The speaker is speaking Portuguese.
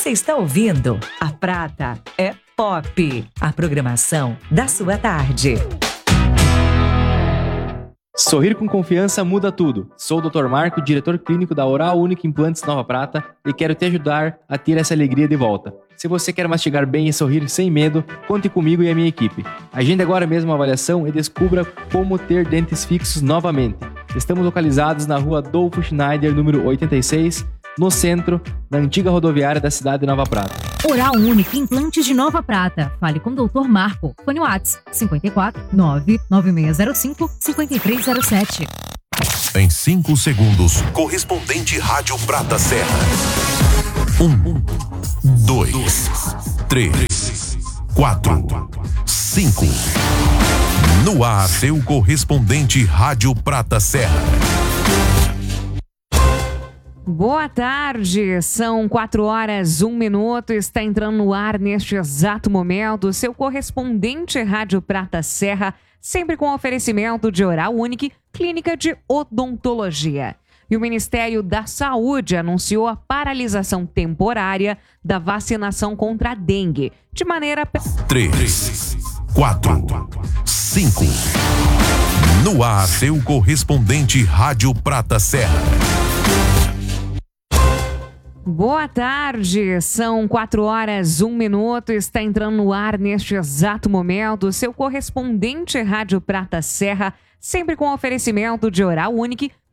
Você está ouvindo A Prata é Pop, a programação da sua tarde. Sorrir com confiança muda tudo. Sou o Dr. Marco, diretor clínico da Oral Unique Implantes Nova Prata e quero te ajudar a ter essa alegria de volta. Se você quer mastigar bem e sorrir sem medo, conte comigo e a minha equipe. Agende agora mesmo uma avaliação e descubra como ter dentes fixos novamente. Estamos localizados na rua Adolfo Schneider, número 86, no centro, na antiga rodoviária da cidade de Nova Prata. Oral Unique Implantes de Nova Prata. Fale com o Dr. Marco. Fone WhatsApp 54 99605 5307. Em 5 segundos, correspondente Rádio Prata Serra. 1, 2, 3, 4, 5. No ar, seu correspondente Rádio Prata Serra. Boa tarde, são 4h01, está entrando no ar neste exato momento seu correspondente Rádio Prata Serra, sempre com oferecimento de Oral Unique, clínica de odontologia. E o Ministério da Saúde anunciou a paralisação temporária da vacinação contra a dengue, de maneira... 3, 4, 5. No ar, seu correspondente Rádio Prata Serra. Boa tarde, são 4h01, está entrando no ar neste exato momento seu correspondente Rádio Prata Serra, sempre com oferecimento de Oral Unique,